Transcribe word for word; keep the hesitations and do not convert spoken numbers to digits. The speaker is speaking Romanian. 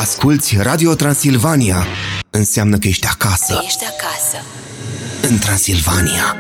Asculți Radio Transilvania. Înseamnă că ești acasă. Ești acasă. În Transilvania.